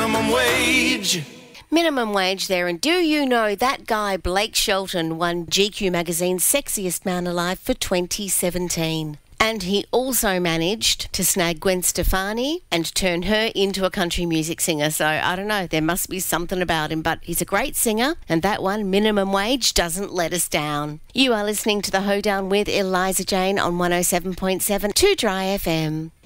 minimum wage. Minimum wage there. And do you know that guy Blake Shelton won GQ magazine's Sexiest Man Alive for 2017? And he also managed to snag Gwen Stefani and turn her into a country music singer. So I don't know, there must be something about him, but he's a great singer, and that one, Minimum Wage, doesn't let us down. You are listening to The Hoedown with Eliza Jane on 107.7 2 Dry FM.